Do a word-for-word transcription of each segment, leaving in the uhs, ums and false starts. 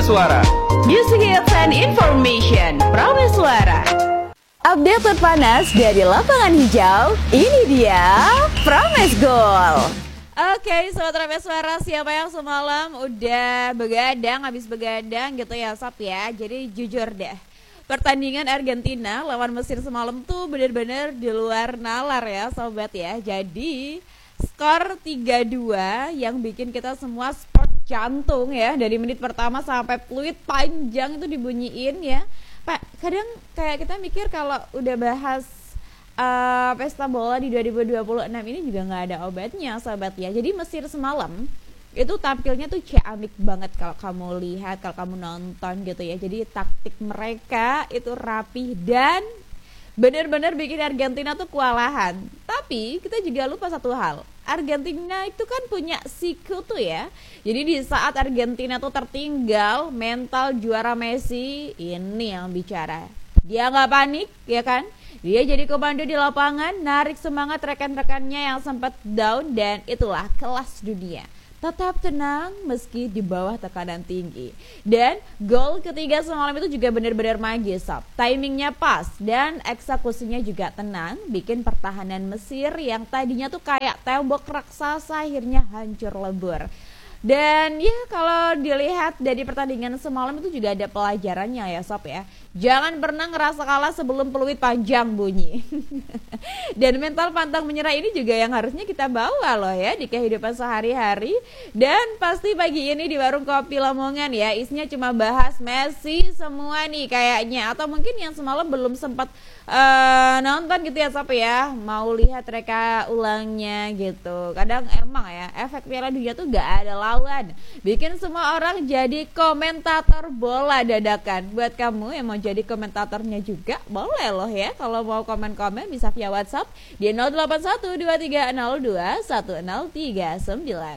Prameswara. Music hits and information. Prameswara. Update terpanas dari lapangan hijau. Ini dia Prames Gol. Oke, Sobat Prameswara, siapa yang semalam udah begadang, habis begadang gitu ya Sob ya. Jadi jujur deh, pertandingan Argentina lawan Mesir semalam tuh bener-bener di luar nalar ya Sobat ya. Jadi skor tiga dua yang bikin kita semua sport jantung ya. Dari menit pertama sampai peluit panjang itu dibunyiin ya. Pak, kadang kayak kita mikir kalau udah bahas uh, pesta bola di dua ribu dua puluh enam ini juga nggak ada obatnya Sobat ya. Jadi Mesir semalam itu tampilnya tuh ciamik banget kalau kamu lihat, kalau kamu nonton gitu ya. Jadi taktik mereka itu rapih dan benar-benar bikin Argentina tuh kewalahan. Tapi kita juga lupa satu hal, Argentina itu kan punya sikutu ya. Jadi di saat Argentina tuh tertinggal, mental juara Messi ini yang bicara. Dia nggak panik ya kan. Dia jadi komando di lapangan, narik semangat rekan-rekannya yang sempat down, dan itulah kelas dunia. Tetap tenang meski di bawah tekanan tinggi. Dan gol ketiga semalam itu juga benar-benar magis Sob. Timingnya pas dan eksekusinya juga tenang, bikin pertahanan Mesir yang tadinya tuh kayak tembok raksasa akhirnya hancur lebur. Dan ya kalau dilihat dari pertandingan semalam itu juga ada pelajarannya ya Sob ya. Jangan pernah ngerasa kalah sebelum peluit panjang bunyi. Dan mental pantang menyerah ini juga yang harusnya kita bawa loh ya di kehidupan sehari-hari. Dan pasti pagi ini di warung kopi Lamongan ya, isinya cuma bahas Messi semua nih kayaknya. Atau mungkin yang semalam belum sempat uh, nonton gitu ya Sob ya, mau lihat reka ulangnya gitu. Kadang emang ya efek Piala Dunia tuh gak ada lawan, bikin semua orang jadi komentator bola dadakan. Buat kamu yang mau jadi komentatornya juga boleh loh ya. Kalau mau komen-komen bisa via WhatsApp di nol delapan satu dua tiga nol dua satu nol tiga sembilan.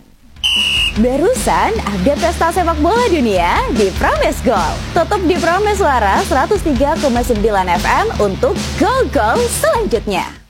Barusan update pesta sepak bola dunia di Prames Gol. Tetap di Prameswara seratus tiga koma sembilan F M untuk gol-gol selanjutnya.